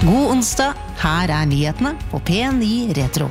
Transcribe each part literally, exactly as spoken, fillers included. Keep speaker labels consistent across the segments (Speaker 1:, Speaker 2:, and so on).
Speaker 1: God onsdag, her er nyhetene på P ni Retro.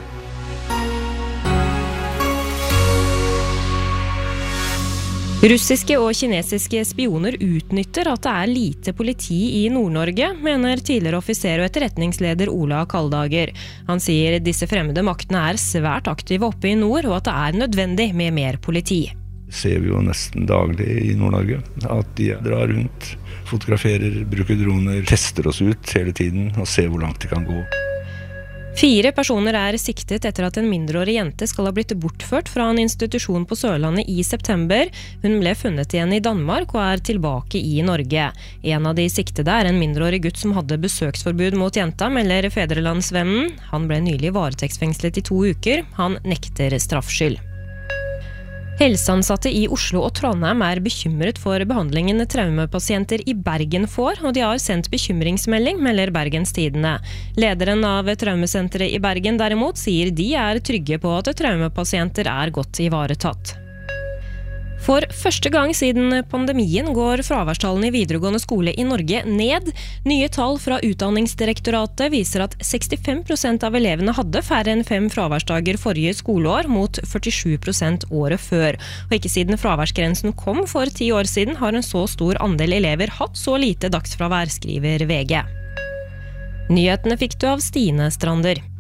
Speaker 2: Russiske og kinesiske spioner utnytter at det er lite politi i Nord-Norge, mener tidligere offiser og etterretningsleder Ola Kaldager. Han sier disse fremmede maktene er svært aktive oppe i nord, og at det er nødvendig med mer politi.
Speaker 3: Ser vi jo nesten daglig i Nord-Norge, at de drar rundt, fotograferer, bruker droner, tester oss ut hele tiden og ser hvor langt de kan gå.
Speaker 2: Fire personer er siktet etter at en mindreårig jente skal ha blitt bortført fra en institusjon på Sørlandet i september. Hun ble funnet igjen i Danmark og er tilbake i Norge. En av de siktede er en mindreårig gutt som hadde besøksforbud mot jenta, melder Fædrelandsvennen. Han ble nylig varetektsfengslet i to uker. Han nekter straffskyld. Helseansatte i Oslo og Trondheim er bekymret for behandlingen traumepasienter i Bergen får, og de har sendt bekymringsmelding, melder Bergens Tidende. Lederen av traumesenteret i Bergen derimot sier de er trygge på at traumepasienter er godt ivaretatt. For første gang siden pandemien går fraværstallene i videregående skole i Norge ned. Nye tall fra Utdanningsdirektoratet viser at sekstifem prosent av elevene hadde færre enn fem fraværsdager forrige skoleår, mot førtisju prosent året før. Og ikke siden fraværsgrensen kom for ti år siden har en så stor andel elever hatt så lite dagsfravær, skriver V G. Nyhetene fikk du av Stine Strander.